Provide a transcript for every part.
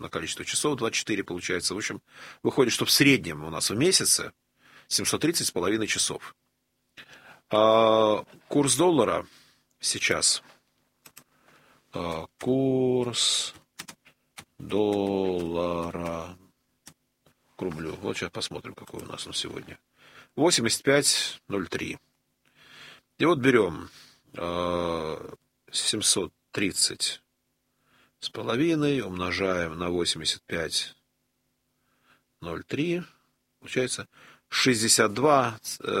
на количество часов, 24 получается. В общем, выходит, что в среднем у нас в месяце 730,5 часов. А курс доллара сейчас. Курс доллара к рублю. Вот сейчас посмотрим, какой у нас на сегодня. 85,03. И вот берем 730,5 умножаем на 85,03. Получается 62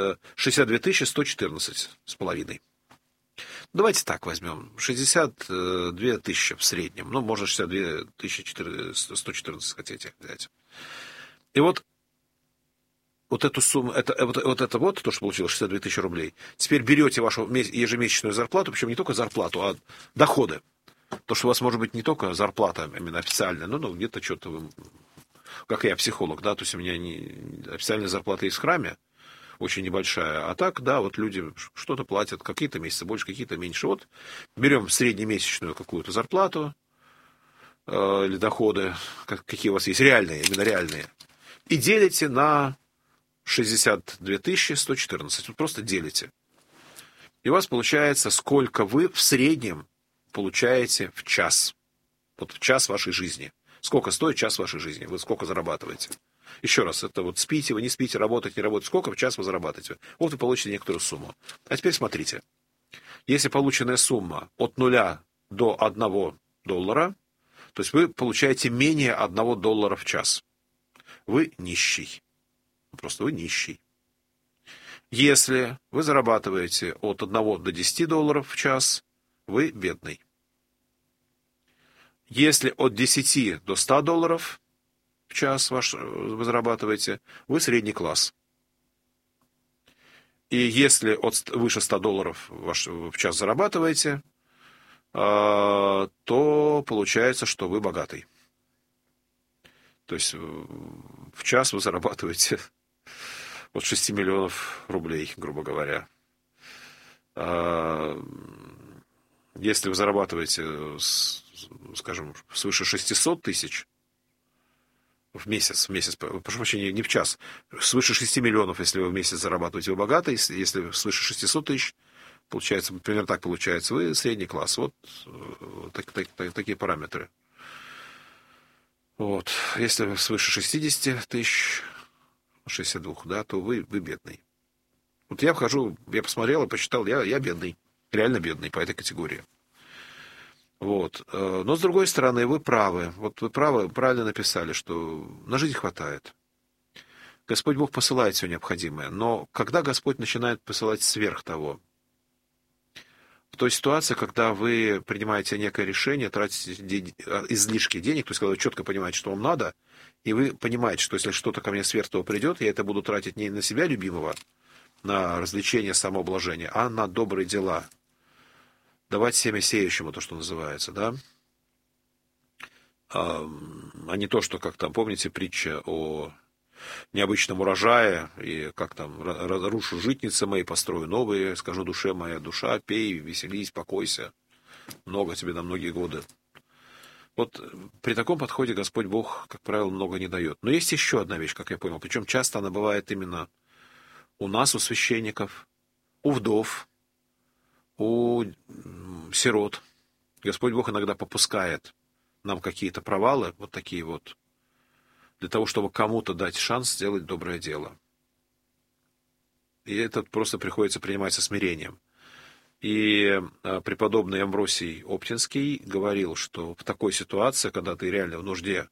114,5. Давайте так возьмем. 62 тысячи в среднем. Ну, можно 62 114 хотите взять. И вот эту сумму, вот то, что получилось, 62 тысячи рублей. Теперь берете вашу ежемесячную зарплату, причем не только зарплату, а доходы. То, что у вас может быть не только зарплата именно официальная, но где-то что-то вы, как я психолог, да, то есть у меня официальная зарплата есть в храме, очень небольшая, а так, да, вот люди что-то платят, какие-то месяцы больше, какие-то меньше. Вот берем среднемесячную какую-то зарплату или доходы, какие у вас есть, реальные, именно реальные, и делите на 62 114. Вот просто делите. И у вас получается, сколько вы в среднем получаете в час. Вот в час вашей жизни. Сколько стоит час вашей жизни? Вы сколько зарабатываете? Еще раз, это вот спите, вы не спите, работаете, не работаете. Сколько в час вы зарабатываете? Вот вы получите некоторую сумму. А теперь смотрите. Если полученная сумма от 0 до 1 доллара, то есть вы получаете менее 1 доллара в час. Вы нищий. Просто вы нищий. Если вы зарабатываете от 1 до 10 долларов в час, вы бедный. Если от 10 до 100 долларов в час вы зарабатываете, вы средний класс. И если выше 100 долларов в час зарабатываете, то получается, что вы богатый. То есть в час вы зарабатываете от 6 миллионов рублей, грубо говоря. Если вы зарабатываете, скажем, свыше 600 тысяч в месяц, прошу прощения, не в час, свыше 6 миллионов, если вы в месяц зарабатываете, вы богатый, если свыше 600 тысяч, получается, примерно так получается, вы средний класс. Вот такие параметры. Вот. Если свыше 60 тысяч, 62, да, то вы бедный. Вот я посмотрел и посчитал, я бедный, реально бедный по этой категории. Вот. Но, с другой стороны, вы правы. Вот вы правильно написали, что на жизнь хватает. Господь Бог посылает все необходимое. Но когда Господь начинает посылать сверх того, в той ситуации, когда вы принимаете некое решение, тратите излишки денег, то есть когда вы четко понимаете, что вам надо, и вы понимаете, что если что-то ко мне сверх того придет, я это буду тратить не на себя любимого, на развлечение, самоублажение, а на добрые дела. Давать семя сеющему, то, что называется, да? А не то, что, как там, помните, притча о необычном урожае, и как там, разрушу житницы мои, построю новые, скажу душе моя, душа, пей, веселись, покойся, много тебе на многие годы. Вот при таком подходе Господь Бог, как правило, много не дает. Но есть еще одна вещь, как я понял, причем часто она бывает именно у нас, у священников, у вдов, у сирот. Господь Бог иногда попускает нам какие-то провалы, вот такие вот, для того, чтобы кому-то дать шанс сделать доброе дело. И это просто приходится принимать со смирением. И преподобный Амвросий Оптинский говорил, что в такой ситуации, когда ты реально в нужде,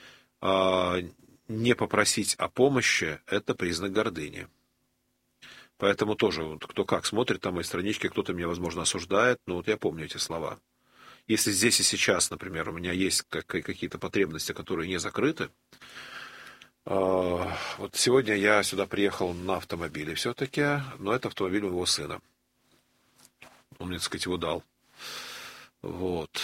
не попросить о помощи – это признак гордыни. Поэтому тоже, вот, кто как смотрит там мои странички, кто-то меня, возможно, осуждает, но вот я помню эти слова. Если здесь и сейчас, например, у меня есть какие-то потребности, которые не закрыты, вот сегодня я сюда приехал на автомобиле все-таки, но это автомобиль моего сына. Он мне, так сказать, его дал. Вот.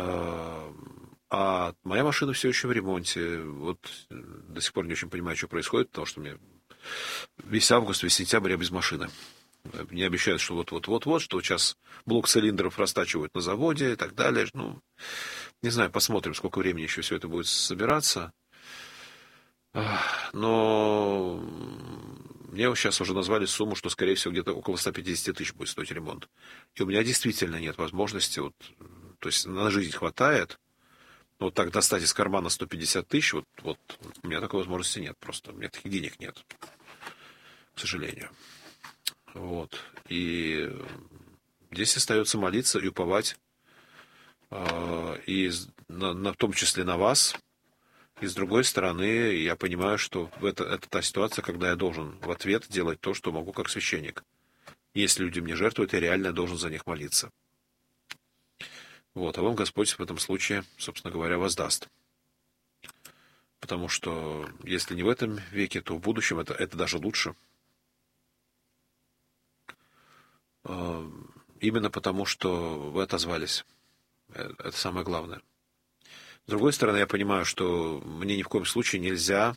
А моя машина все еще в ремонте. Вот до сих пор не очень понимаю, что происходит, потому что мне весь август, весь сентябрь я без машины. Мне обещают, что вот-вот-вот-вот, что сейчас блок цилиндров растачивают на заводе и так далее. Ну, не знаю, посмотрим, сколько времени еще все это будет собираться. Но мне сейчас уже назвали сумму, что, скорее всего, где-то около 150 тысяч будет стоить ремонт. И у меня действительно нет возможности, вот, то есть на жизнь хватает, но вот так достать из кармана 150 тысяч, вот у меня такой возможности нет просто. У меня таких денег нет, к сожалению. Вот. И здесь остается молиться и уповать, и в том числе на вас. И с другой стороны, я понимаю, что это та ситуация, когда я должен в ответ делать то, что могу как священник. Если люди мне жертвуют, я реально должен за них молиться. Вот, а вам Господь в этом случае, собственно говоря, воздаст. Потому что если не в этом веке, то в будущем это даже лучше. Именно потому, что вы отозвались. Это самое главное. С другой стороны, я понимаю, что мне ни в коем случае нельзя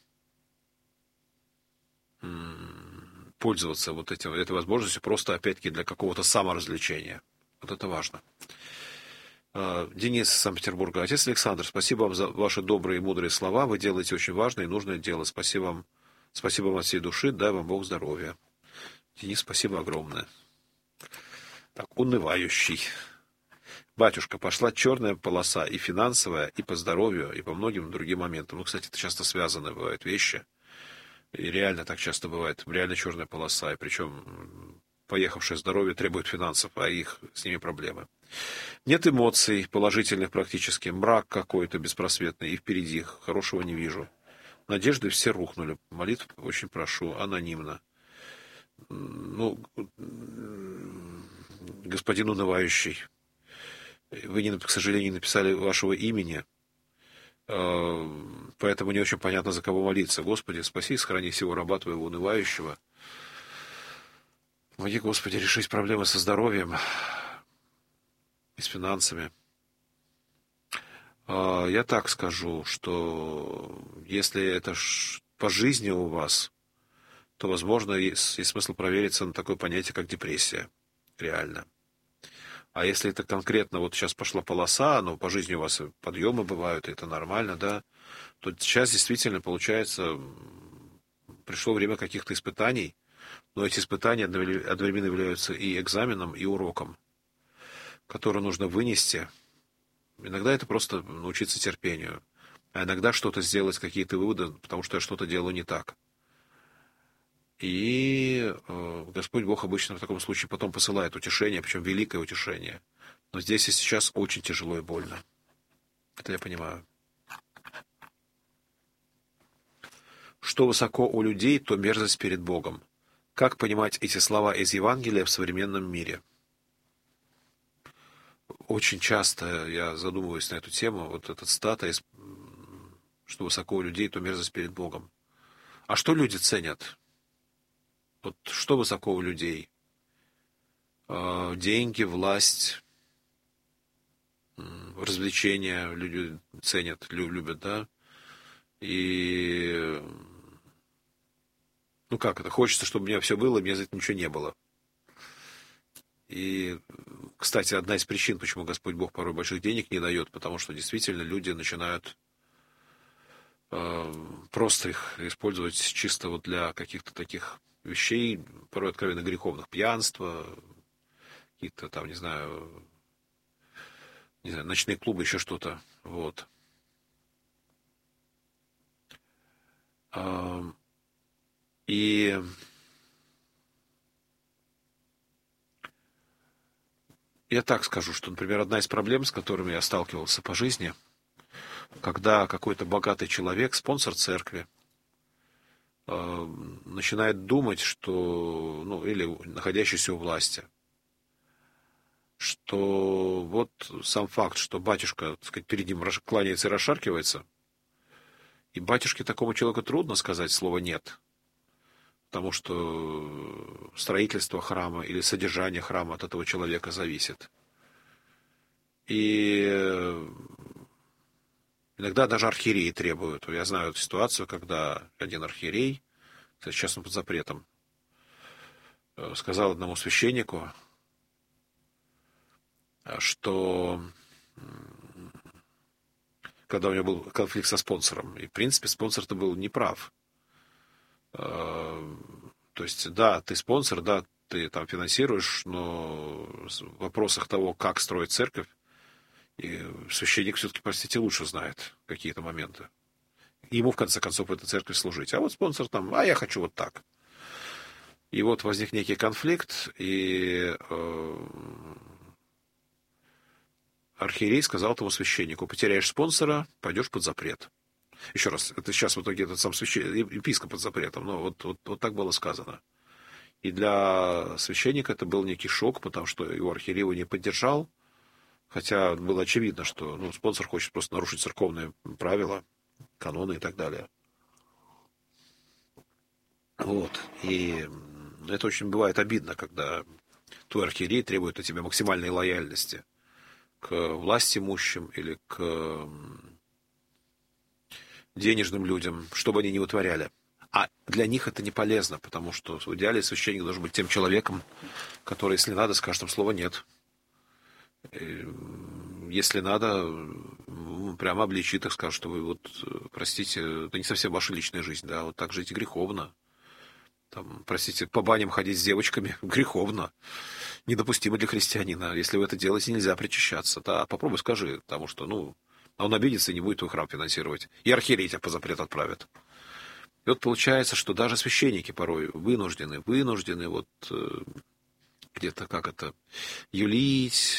пользоваться этой возможностью просто, опять-таки, для какого-то саморазвлечения. Вот это важно. Денис из Санкт-Петербурга. Отец Александр, спасибо вам за ваши добрые и мудрые слова. Вы делаете очень важное и нужное дело. Спасибо вам от всей души. Дай вам Бог здоровья. Денис, спасибо огромное. Так, унывающий. Батюшка, пошла черная полоса и финансовая, и по здоровью, и по многим другим моментам. Ну, кстати, это часто связаны бывают вещи. И реально так часто бывает. Реально черная полоса. И причем поехавшее здоровье требует финансов, а их с ними проблемы. Нет эмоций положительных практически. Мрак какой-то беспросветный. И впереди хорошего не вижу. Надежды все рухнули. Молитв очень прошу. Анонимно. Ну, господин унывающий. Вы, к сожалению, не написали вашего имени, поэтому не очень понятно, за кого молиться. Господи, спаси и сохрани всего раба Твоего унывающего. Помоги, Господи, решить проблемы со здоровьем и с финансами. Я так скажу, что если это по жизни у вас, то, возможно, есть смысл провериться на такое понятие, как депрессия. Реально. А если это конкретно, вот сейчас пошла полоса, но по жизни у вас подъемы бывают, и это нормально, да, то сейчас действительно, получается, пришло время каких-то испытаний, но эти испытания одновременно являются и экзаменом, и уроком, который нужно вынести. Иногда это просто научиться терпению, а иногда что-то сделать, какие-то выводы, потому что я что-то делаю не так. И Господь Бог обычно в таком случае потом посылает утешение, причем великое утешение. Но здесь и сейчас очень тяжело и больно. Это я понимаю. Что высоко у людей, то мерзость перед Богом. Как понимать эти слова из Евангелия в современном мире? Очень часто я задумываюсь на эту тему. Вот этот стата, что высоко у людей, то мерзость перед Богом. А что люди ценят? Вот что высоко у людей? Деньги, власть, развлечения люди ценят, любят, да? И, ну как это, хочется, чтобы у меня все было, и мне за это ничего не было. И, кстати, одна из причин, почему Господь Бог порой больших денег не дает, потому что действительно люди начинают просто их использовать чисто вот для каких-то таких вещей, порой откровенно греховных, пьянства, какие-то там, не знаю, ночные клубы, еще что-то, вот. И я так скажу, что, например, одна из проблем, с которыми я сталкивался по жизни, когда какой-то богатый человек, спонсор церкви, начинает думать, что, ну, или находящийся у власти, что вот сам факт, что батюшка, так сказать, перед ним кланяется и расшаркивается, и батюшке такому человеку трудно сказать слово «нет», потому что строительство храма или содержание храма от этого человека зависит. И иногда даже архиереи требуют. Я знаю эту ситуацию, когда один архиерей, кстати, сейчас он под запретом, сказал одному священнику, что когда у него был конфликт со спонсором, и, в принципе, спонсор-то был неправ. То есть, да, ты спонсор, да, ты там финансируешь, но в вопросах того, как строить церковь, и священник все-таки, простите, лучше знает какие-то моменты. И ему, в конце концов, в этой церкви служить. А вот спонсор там, а я хочу вот так. И вот возник некий конфликт, и архиерей сказал этому священнику: потеряешь спонсора, пойдешь под запрет. Еще раз, это сейчас в итоге этот сам епископ под запретом, но вот так было сказано. И для священника это был некий шок, потому что его архиерей его не поддержал, хотя было очевидно, что спонсор хочет просто нарушить церковные правила, каноны и так далее. Вот. И это очень бывает обидно, когда твой архиерей требует от тебя максимальной лояльности к власть имущим или к денежным людям, что бы они ни вытворяли. А для них это не полезно, потому что в идеале священник должен быть тем человеком, который, если надо, скажет им слово «нет». Если надо, прямо обличит их, скажет, что вы простите, это не совсем ваша личная жизнь, да, вот так жить греховно. Там, простите, по баням ходить с девочками греховно. Недопустимо для христианина. Если вы это делаете, нельзя причащаться. Да, попробуй скажи, потому что, он обидится и не будет твой храм финансировать. И архиерей тебя по запрет отправит. И вот получается, что даже священники порой вынуждены где-то юлить,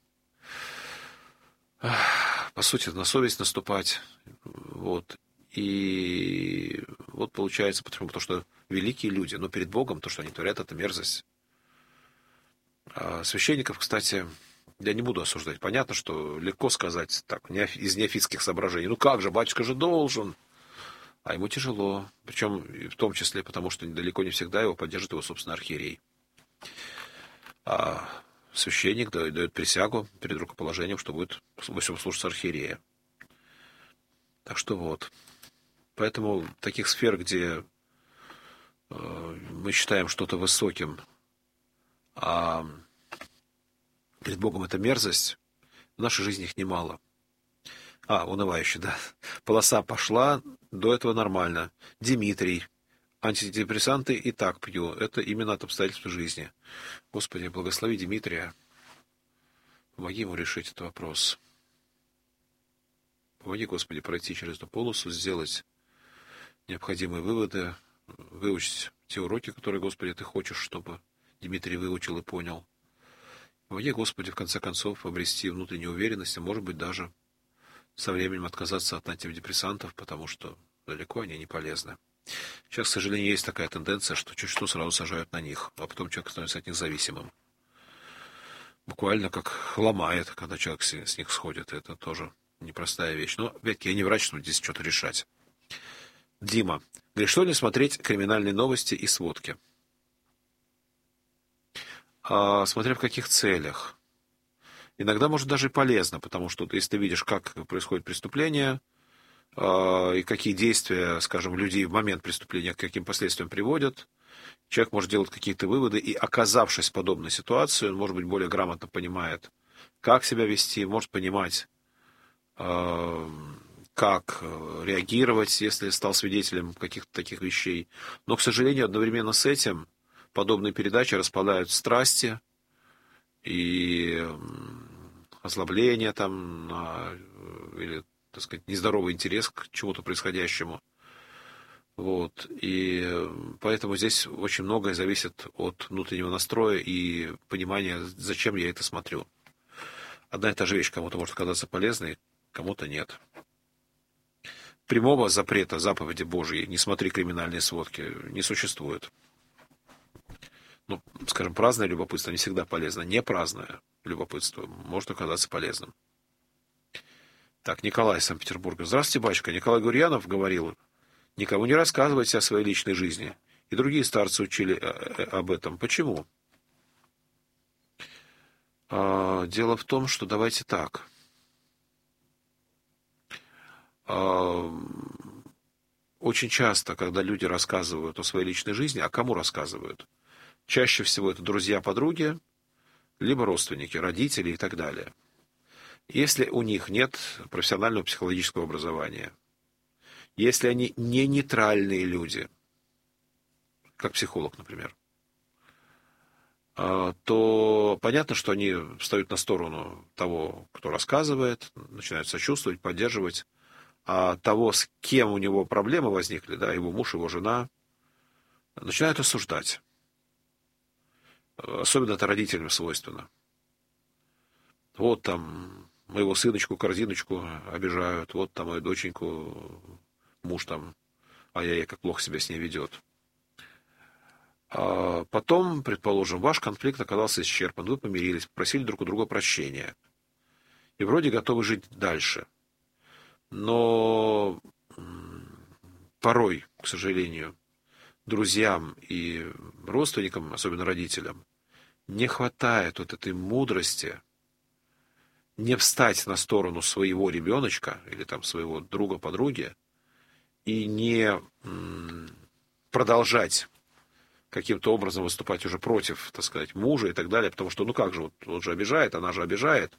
по сути, на совесть наступать. Вот. И вот получается, потому что великие люди, но перед Богом то, что они творят, это мерзость. А священников, кстати, я не буду осуждать. Понятно, что легко сказать так, из неофитских соображений. Как же, батюшка же должен. А ему тяжело. Причем в том числе потому, что далеко не всегда его поддержит его собственный архиерей. А священник дает присягу перед рукоположением, что будет во всем слушаться архиерея. Так что вот. Поэтому таких сфер, где мы считаем что-то высоким, а перед Богом это мерзость, в нашей жизни их немало. Унывающе, да. Полоса пошла, до этого нормально. Димитрий. Антидепрессанты и так пью. Это именно от обстоятельств жизни. Господи, благослови Димитрия. Помоги ему решить этот вопрос. Помоги, Господи, пройти через эту полосу, сделать необходимые выводы, выучить те уроки, которые, Господи, Ты хочешь, чтобы Дмитрий выучил и понял. Помоги, Господи, в конце концов, обрести внутреннюю уверенность, а может быть даже со временем отказаться от антидепрессантов, потому что далеко они не полезны. Сейчас, к сожалению, есть такая тенденция, что чуть что сразу сажают на них, а потом человек становится от них зависимым. Буквально как ломает, когда человек с них сходит. Это тоже непростая вещь. Но, опять-таки, я не врач, чтобы здесь что-то решать. Дима. Грешно ли смотреть криминальные новости и сводки? Смотря в каких целях. Иногда, может, даже и полезно, потому что если ты видишь, как происходит преступление, и какие действия, скажем, людей в момент преступления к каким последствиям приводят, человек может делать какие-то выводы, и, оказавшись в подобной ситуации, он, может быть, более грамотно понимает, как себя вести, может понимать, как реагировать, если стал свидетелем каких-то таких вещей. Но, к сожалению, одновременно с этим подобные передачи распаляют страсти и озлобление там, или, так сказать, нездоровый интерес к чему-то происходящему. Вот. И поэтому здесь очень многое зависит от внутреннего настроя и понимания, зачем я это смотрю. Одна и та же вещь кому-то может казаться полезной, кому-то нет. Прямого запрета заповеди Божьей «не смотри криминальные сводки» не существует. Скажем, праздное любопытство не всегда полезно. Не праздное любопытство может оказаться полезным. Так, Николай из Санкт-Петербурга. Здравствуйте, батюшка. Николай Гурьянов говорил: никому не рассказывайте о своей личной жизни. И другие старцы учили об этом. Почему? Дело в том, что давайте так. Очень часто, когда люди рассказывают о своей личной жизни, а кому рассказывают? Чаще всего это друзья-подруги, либо родственники, родители и так далее. Если у них нет профессионального психологического образования, если они не нейтральные люди, как психолог, например, то понятно, что они встают на сторону того, кто рассказывает, начинают сочувствовать, поддерживать, а того, с кем у него проблемы возникли, да, его муж, его жена, начинают осуждать. Особенно это родителям свойственно. Вот там моего сыночку, корзиночку обижают, вот там мою доченьку, муж там, ай-яй-яй, как плохо себя с ней ведет. А потом, предположим, ваш конфликт оказался исчерпан, вы помирились, попросили друг у друга прощения. И вроде готовы жить дальше. Но порой, к сожалению, друзьям и родственникам, особенно родителям, не хватает вот этой мудрости не встать на сторону своего ребеночка или там своего друга-подруги и не продолжать каким-то образом выступать уже против, так сказать, мужа и так далее, потому что, ну как же, вот он же обижает, она же обижает.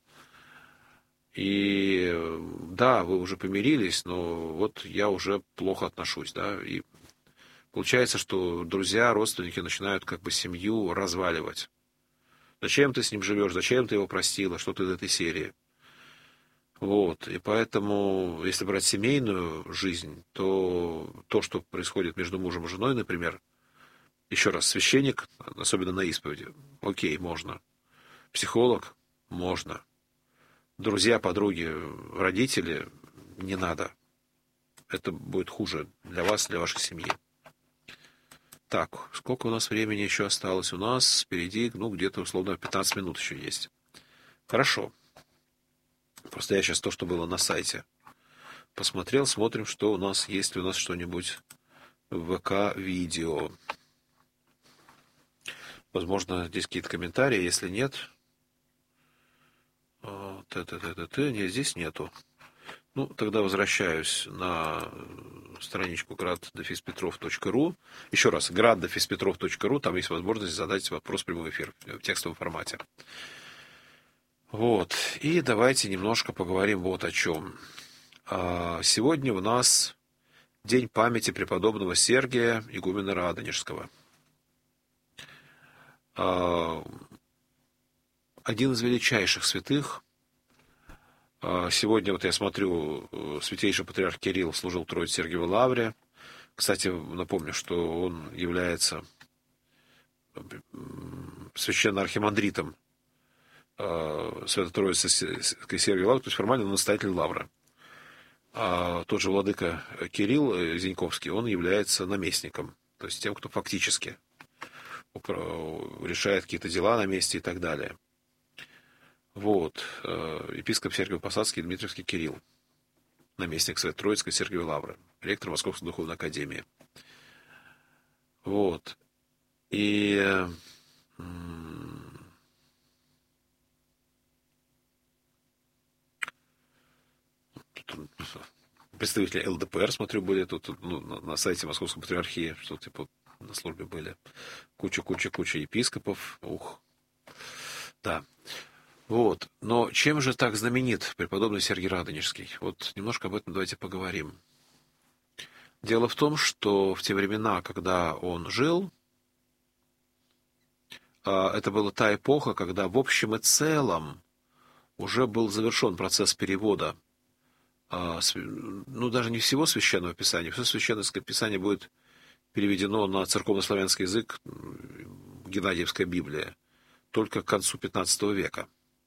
И да, вы уже помирились, но вот я уже плохо отношусь, да, и получается, что друзья, родственники начинают как бы семью разваливать. Зачем ты с ним живешь, зачем ты его простила, что-то из этой серии. Вот, и поэтому, если брать семейную жизнь, то что происходит между мужем и женой, например, еще раз, священник, особенно на исповеди, окей, можно. Психолог, можно. Друзья, подруги, родители, не надо. Это будет хуже для вас, для вашей семьи. Так, сколько у нас времени еще осталось? У нас впереди, где-то условно 15 минут еще есть. Хорошо. Просто я сейчас то, что было на сайте, посмотрел, смотрим, что у нас, есть ли у нас что-нибудь в ВК-видео. Возможно, здесь какие-то комментарии, если нет. Нет, здесь нету. Тогда возвращаюсь на страничку grad-petrov.ru. Еще раз, grad-petrov.ru, там есть возможность задать вопрос в прямой эфир в текстовом формате. Вот. И давайте немножко поговорим вот о чем. Сегодня у нас день памяти преподобного Сергия, игумена Радонежского. Один из величайших святых. Сегодня, вот я смотрю, святейший патриарх Кирилл служил Троице-Сергиевой лавре. Кстати, напомню, что он является священно-архимандритом Свято-Троицкой Сергиевой лавры, то есть формально он настоятель лавры. А тот же владыка Кирилл Зиньковский, он является наместником, то есть тем, кто фактически решает какие-то дела на месте и так далее. Вот. Епископ Сергиево-Посадский Дмитриевский Кирилл, наместник Свято-Троицкой Сергиевой лавры, ректор Московской духовной академии. Вот. И представители ЛДПР, смотрю, были тут на сайте Московской патриархии, что типа на службе были. Куча епископов. Ух. Да. Вот. Но чем же так знаменит преподобный Сергий Радонежский? Вот немножко об этом давайте поговорим. Дело в том, что в те времена, когда он жил, это была та эпоха, когда в общем и целом уже был завершен процесс перевода, даже не всего Священного Писания. Все Священное Писание будет переведено на церковнославянский язык, Геннадиевская Библия, только к концу XV века.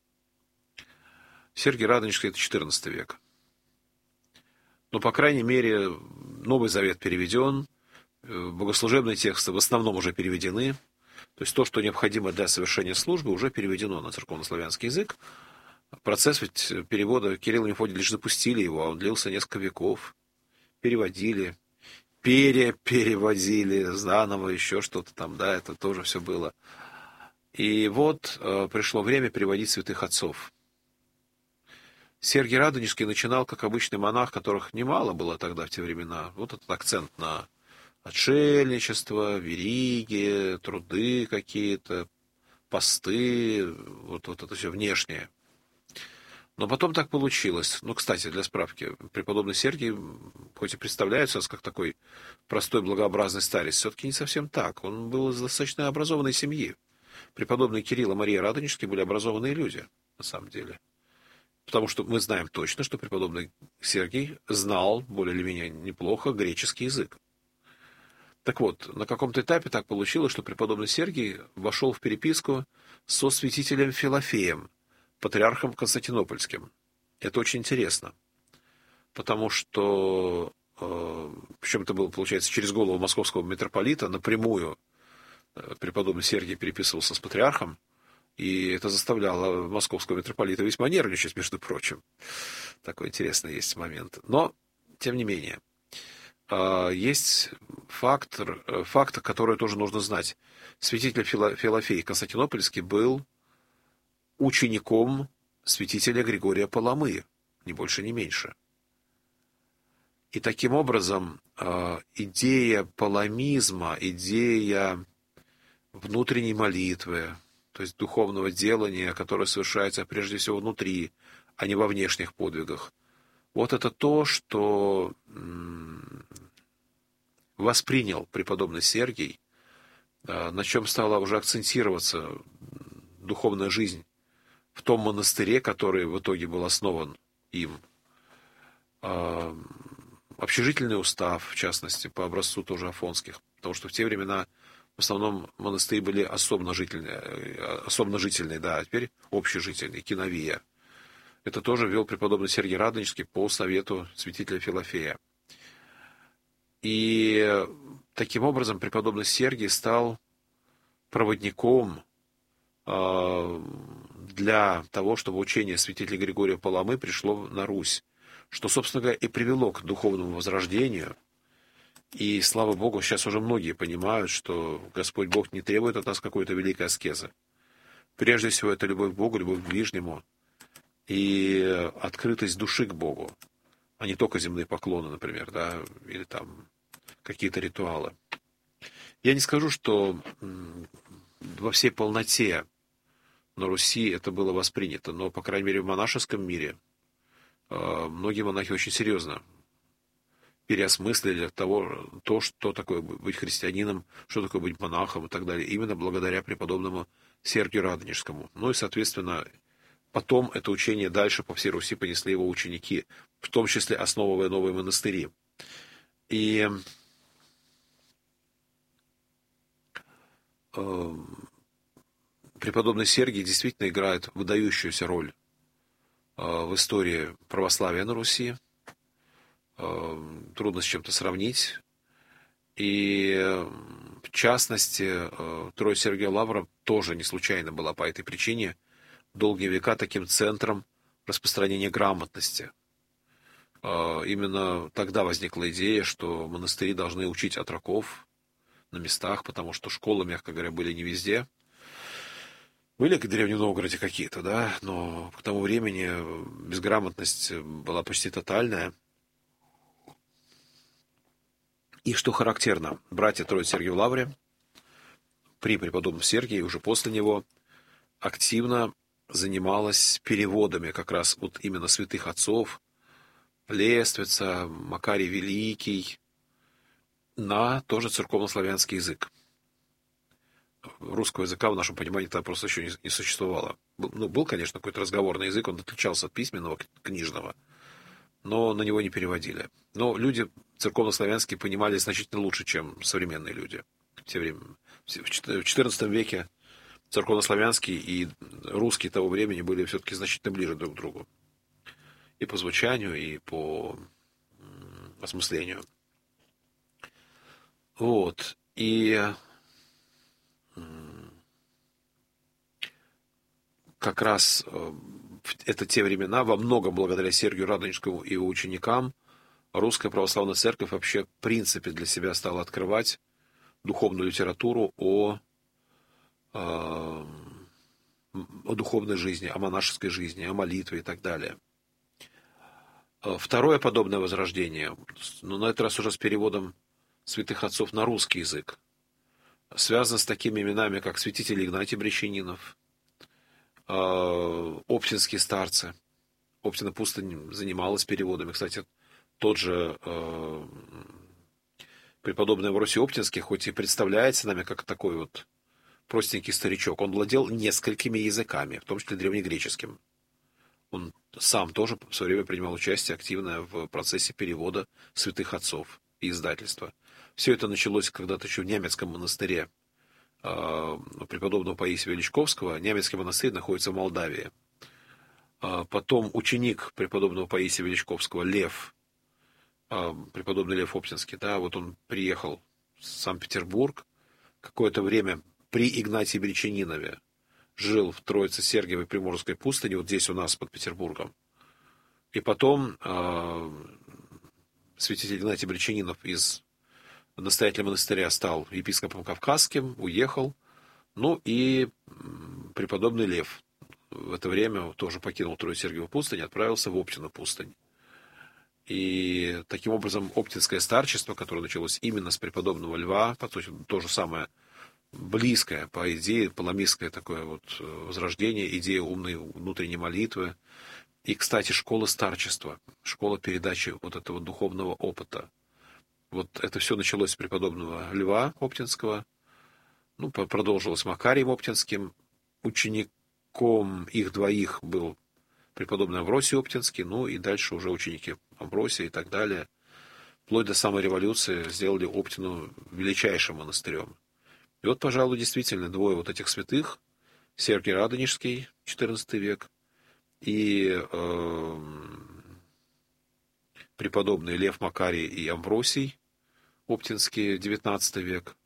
Сергий Радонежский — это XIV век. Но, по крайней мере, Новый Завет переведен, богослужебные тексты в основном уже переведены, то есть то, что необходимо для совершения службы, уже переведено на церковнославянский язык. Процесс ведь перевода Кирилл и Мефодий лишь запустили его, а он длился несколько веков. Переводили, переводили заново, еще что-то там, да, это тоже все было. И вот пришло время переводить святых отцов. Сергий Радонежский начинал как обычный монах, которых немало было тогда в те времена. Вот этот акцент на Отшельничество, вериги, труды какие-то, посты, вот это все внешнее. Но потом так получилось. Ну, кстати, для справки, преподобный Сергий, хоть и представляется как такой простой, благообразный старец, все-таки не совсем так. Он был из достаточно образованной семьи. Преподобные Кирилл и Мария Радонежские были образованные люди, на самом деле. Потому что мы знаем точно, что преподобный Сергий знал более или менее неплохо греческий язык. Так вот, на каком-то этапе так получилось, что преподобный Сергий вошел в переписку со святителем Филофеем, патриархом Константинопольским. Это очень интересно, потому что, причем это было, получается, через голову московского митрополита, напрямую преподобный Сергий переписывался с патриархом, и это заставляло московского митрополита весьма нервничать, между прочим. Такой интересный есть момент. Но, тем не менее, есть факт, который тоже нужно знать. Святитель Филофей Константинопольский был учеником святителя Григория Паламы, ни больше, ни меньше. И таким образом идея паламизма, идея внутренней молитвы, то есть духовного делания, которое совершается прежде всего внутри, а не во внешних подвигах, вот это то, что воспринял преподобный Сергий, на чем стала уже акцентироваться духовная жизнь в том монастыре, который в итоге был основан им. Общежительный устав, в частности, по образцу тоже афонских, потому что в те времена в основном монастыри были особножительные, да, а теперь общежительные, киновия. Это тоже вел преподобный Сергий Радонежский по совету святителя Филофея. И таким образом преподобный Сергий стал проводником для того, чтобы учение святителя Григория Паламы пришло на Русь, что, собственно говоря, и привело к духовному возрождению. И, слава Богу, сейчас уже многие понимают, что Господь Бог не требует от нас какой-то великой аскезы. Прежде всего, это любовь к Богу, любовь к ближнему и открытость души к Богу, а не только земные поклоны, например, да, или там какие-то ритуалы. Я не скажу, что во всей полноте на Руси это было воспринято, но, по крайней мере, в монашеском мире многие монахи очень серьезно переосмыслили то, что такое быть христианином, что такое быть монахом и так далее, именно благодаря преподобному Сергию Радонежскому. Ну и, соответственно, потом это учение дальше по всей Руси понесли его ученики, в том числе основывая новые монастыри. И преподобный Сергий действительно играет выдающуюся роль в истории православия на Руси. Трудно с чем-то сравнить. И в частности, Троица Сергия Лавра тоже не случайно была по этой причине долгие века таким центром распространения грамотности. Именно тогда возникла идея, что монастыри должны учить отроков на местах, потому что школы, мягко говоря, были не везде. Были в Древнем Новгороде какие-то, да, но к тому времени безграмотность была почти тотальная. И что характерно, братья Троицы Сергия в Лавре при преподобном Сергии, уже после него, активно занималась переводами как раз вот именно святых отцов, Лествица, Макарий Великий, на тоже церковнославянский язык. Русского языка в нашем понимании тогда просто еще не существовало. Был, конечно, какой-то разговорный язык, он отличался от письменного, книжного, но на него не переводили. Но люди церковнославянские понимали значительно лучше, чем современные люди. В XIV веке церковнославянский и русский того времени были все-таки значительно ближе друг к другу. И по звучанию, и по осмыслению. Вот. И как раз это те времена, во многом благодаря Сергию Радонежскому и его ученикам, Русская Православная Церковь вообще в принципе для себя стала открывать духовную литературу о духовной жизни, о монашеской жизни, о молитве и так далее. Второе подобное возрождение, но на этот раз уже с переводом святых отцов на русский язык. Связано с такими именами, как святитель Игнатий Брещанинов, оптинские старцы. Оптина пустынь занималась переводами. Кстати, тот же преподобный Амвросий Оптинский, хоть и представляется нами как такой вот простенький старичок, он владел несколькими языками, в том числе древнегреческим. Он сам тоже в свое время принимал участие активно в процессе перевода святых отцов и издательства. Все это началось когда-то еще в Немецком монастыре преподобного Паисия Величковского. Немецкий монастырь находится в Молдавии. Потом ученик преподобного Паисия Величковского, Лев, преподобный Лев Оптинский, да, вот он приехал в Санкт-Петербург, какое-то время при Игнатии Брещанинове жил в Троице-Сергиевой Приморской пустыне, вот здесь у нас под Петербургом. И потом святитель Игнатий Брещанинов из настоятеля монастыря стал епископом Кавказским, уехал. Ну и преподобный Лев в это время тоже покинул Троице-Сергиеву пустынь и отправился в Оптину пустынь. И таким образом оптинское старчество, которое началось именно с преподобного Льва, по сути, то же самое, близкое по идее, паламистское такое вот возрождение, идея умной внутренней молитвы. И, кстати, школа старчества, школа передачи вот этого духовного опыта. Вот это все началось с преподобного Льва Оптинского, ну, продолжилось Макарием Оптинским. Учеником их двоих был преподобный Амвросий Оптинский, ну и дальше уже ученики Амвросия и так далее. Вплоть до самой революции сделали Оптину величайшим монастырем. И вот, пожалуй, действительно, двое вот этих святых, Сергий Радонежский, XIV век, и преподобный Лев Макарий и Амвросий Оптинский, XIX век,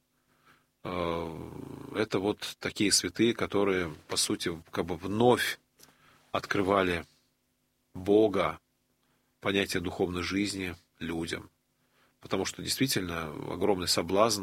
это вот такие святые, которые, по сути, как бы вновь открывали Бога, понятие духовной жизни людям. Потому что действительно огромный соблазн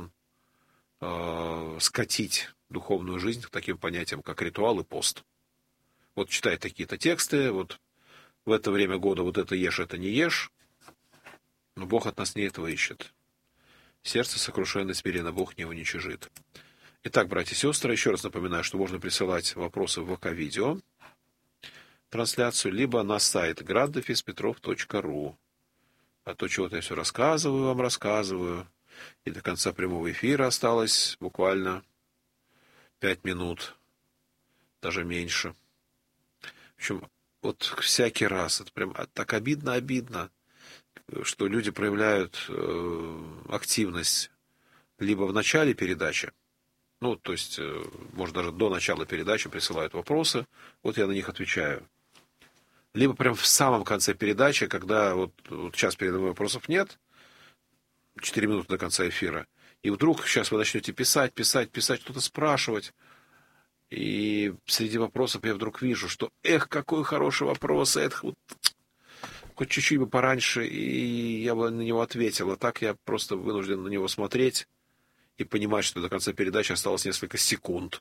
скатить духовную жизнь к таким понятиям, как ритуал и пост. Вот читай такие-то тексты, вот в это время года вот это ешь, это не ешь, но Бог от нас не этого ищет. Сердце сокрушенное смиренно Бог не уничижит. Итак, братья и сестры, еще раз напоминаю, что можно присылать вопросы в ВК-видео, трансляцию, либо на сайт gradefispetrov.ru. А то чего-то я все рассказываю, и до конца прямого эфира осталось буквально 5 минут, даже меньше. В общем, вот всякий раз, это прям так обидно, что люди проявляют активность либо в начале передачи, ну, то есть, может, даже до начала передачи присылают вопросы, вот я на них отвечаю. Либо прям в самом конце передачи, когда вот сейчас передо мной вопросов нет, 4 минуты до конца эфира, и вдруг сейчас вы начнете писать, что-то спрашивать, и среди вопросов я вдруг вижу, что, какой хороший вопрос, хоть чуть-чуть бы пораньше, и я бы на него ответил, а так я просто вынужден на него смотреть и понимать, что до конца передачи осталось несколько секунд.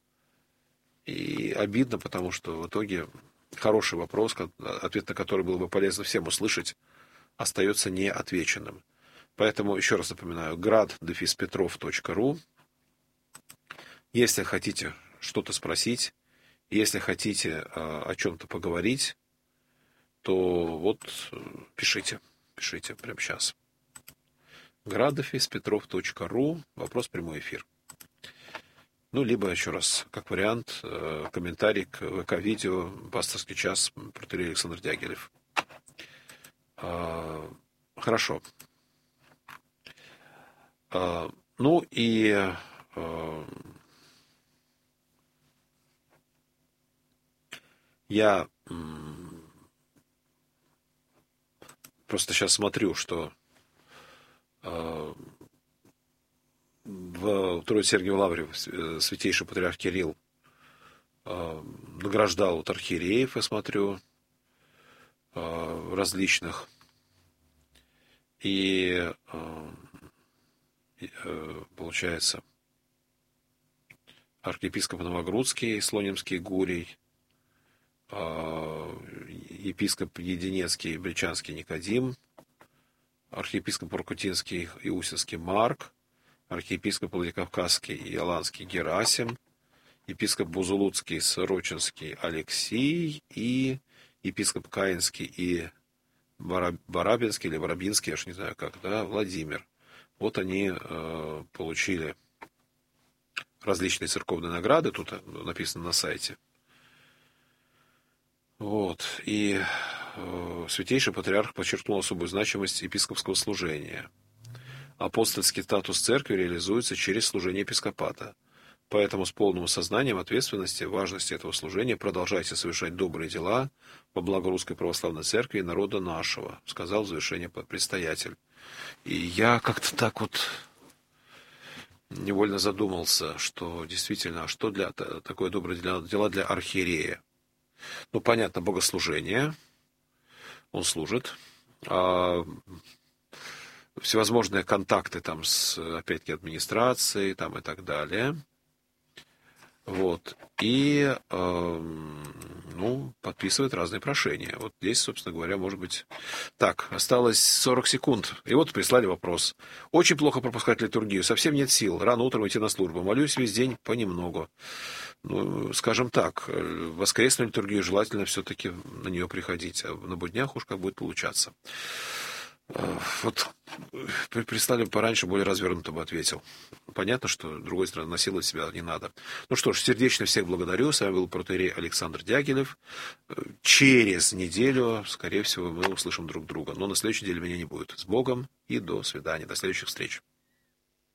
И обидно, потому что в итоге хороший вопрос, ответ на который было бы полезно всем услышать, остается неотвеченным. Поэтому еще раз напоминаю, grad-petrov.ru. Если хотите что-то спросить, если хотите о чем-то поговорить, то вот пишите прямо сейчас. grad-petrov.ru, вопрос прямой эфир. Ну, либо, еще раз, как вариант, комментарий к ВК-видео «Пасторский час» протоиерей Александр Дягилев. Хорошо. Ну и я просто сейчас смотрю, что в Троице-Сергиевой лавре святейший патриарх Кирилл награждал вот архиереев, я смотрю, различных. И получается, архиепископ Новогрудский, Слонимский Гурий, епископ Единецкий, Бричанский Никодим, архиепископ Воркутинский и Усинский Марк, архиепископ Владикавказский и Яланский Герасим, епископ Бузулуцкий, Сорочинский Алексей и епископ Каинский и Барабинский или Барабинский, я ж не знаю как, да, Владимир. Вот они получили различные церковные награды, тут написано на сайте. Вот. И Святейший Патриарх подчеркнул особую значимость епископского служения. Апостольский статус церкви реализуется через служение епископата. Поэтому с полным сознанием ответственности, важности этого служения продолжайте совершать добрые дела во благо Русской Православной Церкви и народа нашего, сказал в завершении предстоятель. И я как-то так вот невольно задумался, что действительно, а что для такое доброе дело для архиерея? Ну, понятно, богослужение, он служит, всевозможные контакты там с, опять-таки, администрацией там и так далее. Вот. И, подписывает разные прошения. Вот здесь, собственно говоря, может быть... Так, осталось 40 секунд. И вот прислали вопрос. Очень плохо пропускать литургию. Совсем нет сил. Рано утром идти на службу. Молюсь весь день понемногу. Ну, скажем так, воскресную литургию желательно все-таки на нее приходить. А на буднях уж как будет получаться. Вот прислали пораньше, более развернуто бы ответил. Понятно, что, с другой стороны, насиловать себя не надо. Ну что ж, сердечно всех благодарю. С вами был протоиерей Александр Дягилев. Через неделю, скорее всего, мы услышим друг друга. Но на следующей неделе меня не будет. С Богом и до свидания. До следующих встреч.